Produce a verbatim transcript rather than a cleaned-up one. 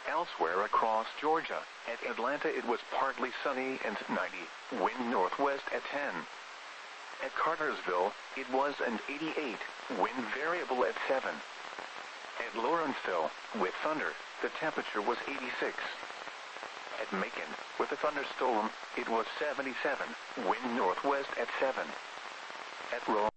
Elsewhere across Georgia, at Atlanta it was partly sunny and ninety, wind northwest at ten. At Cartersville, it was an eighty-eight, wind variable at seven. At Lawrenceville, with thunder, the temperature was eighty-six. At Macon, with a thunderstorm, it was seventy-seven, wind northwest at seven. At Rome,